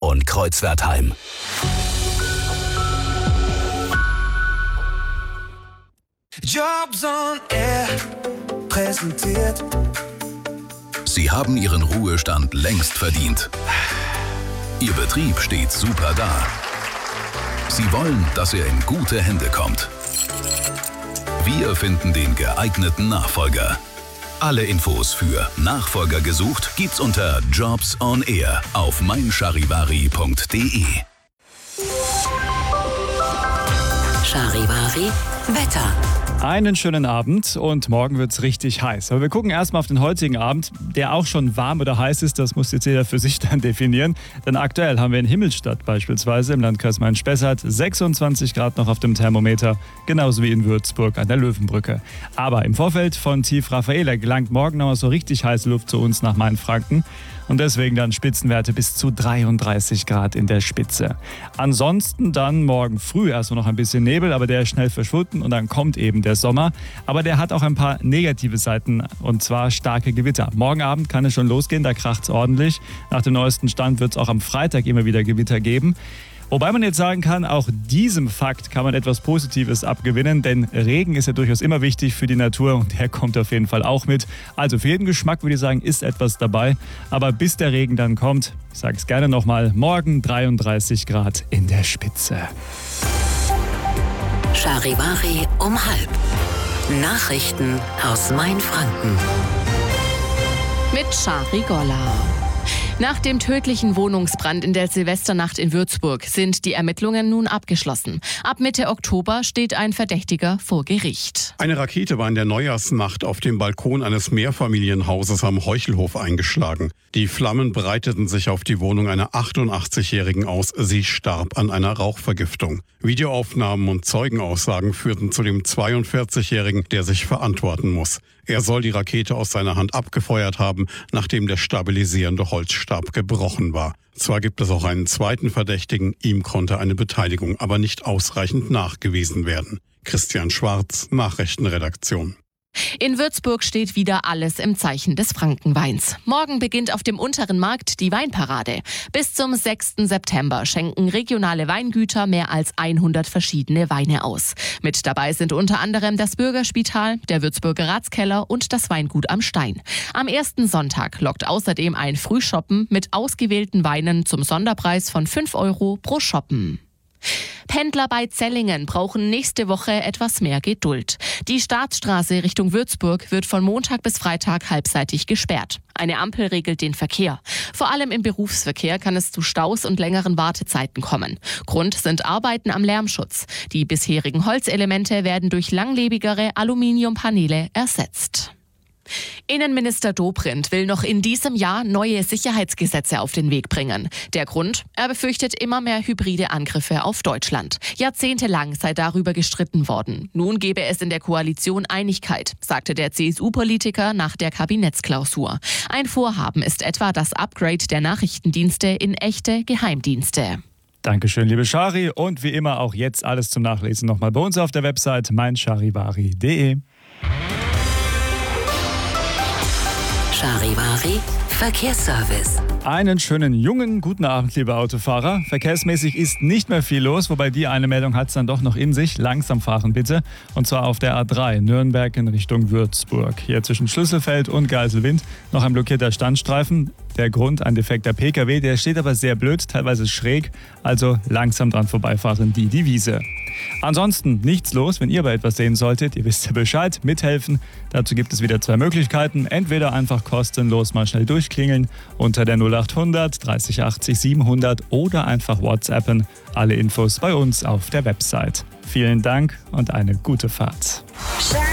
und Kreuzwertheim. Jobs on Air präsentiert. Sie haben Ihren Ruhestand längst verdient. Ihr Betrieb steht super da. Sie wollen, dass er in gute Hände kommt. Wir finden den geeigneten Nachfolger. Alle Infos für Nachfolger gesucht gibt's unter Jobs on Air auf meincharivari.de. Charivari Wetter. Einen schönen Abend und morgen wird's richtig heiß. Aber wir gucken erstmal auf den heutigen Abend, der auch schon warm oder heiß ist. Das muss jetzt jeder für sich dann definieren. Denn aktuell haben wir in Himmelstadt beispielsweise im Landkreis Main-Spessart 26 Grad noch auf dem Thermometer, genauso wie in Würzburg an der Löwenbrücke. Aber im Vorfeld von Tief Raffaela gelangt morgen noch so richtig heiße Luft zu uns nach Mainfranken. Und deswegen dann Spitzenwerte bis zu 33 Grad in der Spitze. Ansonsten dann morgen früh erstmal noch ein bisschen Nebel, aber der ist schnell verschwunden und dann kommt eben der Sommer. Aber der hat auch ein paar negative Seiten und zwar starke Gewitter. Morgen Abend kann es schon losgehen, da kracht's ordentlich. Nach dem neuesten Stand wird es auch am Freitag immer wieder Gewitter geben. Wobei man jetzt sagen kann, auch diesem Fakt kann man etwas Positives abgewinnen, denn Regen ist ja durchaus immer wichtig für die Natur und der kommt auf jeden Fall auch mit. Also für jeden Geschmack würde ich sagen, ist etwas dabei. Aber bis der Regen dann kommt, ich sage es gerne nochmal, morgen 33 Grad in der Spitze. Charivari um 12:30. Nachrichten aus Mainfranken. Mit Shari Golla. Nach dem tödlichen Wohnungsbrand in der Silvesternacht in Würzburg sind die Ermittlungen nun abgeschlossen. Ab Mitte Oktober steht ein Verdächtiger vor Gericht. Eine Rakete war in der Neujahrsnacht auf dem Balkon eines Mehrfamilienhauses am Heuchelhof eingeschlagen. Die Flammen breiteten sich auf die Wohnung einer 88-Jährigen aus. Sie starb an einer Rauchvergiftung. Videoaufnahmen und Zeugenaussagen führten zu dem 42-Jährigen, der sich verantworten muss. Er soll die Rakete aus seiner Hand abgefeuert haben, nachdem der stabilisierende Holzstab gebrochen war. Zwar gibt es auch einen zweiten Verdächtigen, ihm konnte eine Beteiligung aber nicht ausreichend nachgewiesen werden. Christian Schwarz, Nachrichtenredaktion. In Würzburg steht wieder alles im Zeichen des Frankenweins. Morgen beginnt auf dem Unteren Markt die Weinparade. Bis zum 6. September schenken regionale Weingüter mehr als 100 verschiedene Weine aus. Mit dabei sind unter anderem das Bürgerspital, der Würzburger Ratskeller und das Weingut am Stein. Am ersten Sonntag lockt außerdem ein Frühshoppen mit ausgewählten Weinen zum Sonderpreis von 5 € pro Shoppen. Pendler bei Zellingen brauchen nächste Woche etwas mehr Geduld. Die Staatsstraße Richtung Würzburg wird von Montag bis Freitag halbseitig gesperrt. Eine Ampel regelt den Verkehr. Vor allem im Berufsverkehr kann es zu Staus und längeren Wartezeiten kommen. Grund sind Arbeiten am Lärmschutz. Die bisherigen Holzelemente werden durch langlebigere Aluminiumpaneele ersetzt. Innenminister Dobrindt will noch in diesem Jahr neue Sicherheitsgesetze auf den Weg bringen. Der Grund? Er befürchtet immer mehr hybride Angriffe auf Deutschland. Jahrzehntelang sei darüber gestritten worden. Nun gebe es in der Koalition Einigkeit, sagte der CSU-Politiker nach der Kabinettsklausur. Ein Vorhaben ist etwa das Upgrade der Nachrichtendienste in echte Geheimdienste. Dankeschön, liebe Shari. Und wie immer auch jetzt alles zum Nachlesen nochmal bei uns auf der Website meincharivari.de. Charivari Verkehrsservice. Einen schönen jungen guten Abend, liebe Autofahrer. Verkehrsmäßig ist nicht mehr viel los, wobei die eine Meldung hat es dann doch noch in sich. Langsam fahren bitte. Und zwar auf der A3 Nürnberg in Richtung Würzburg. Hier zwischen Schlüsselfeld und Geiselwind noch ein blockierter Standstreifen. Der Grund, ein defekter Pkw, der steht aber sehr blöd, teilweise schräg. Also langsam dran vorbeifahren, die Devise. Ansonsten nichts los, wenn ihr bei etwas sehen solltet. Ihr wisst ja Bescheid, mithelfen. Dazu gibt es wieder 2 Möglichkeiten. Entweder einfach kostenlos mal schnell durchklingeln unter der 0800 30 80 700 oder einfach WhatsAppen. Alle Infos bei uns auf der Website. Vielen Dank und eine gute Fahrt.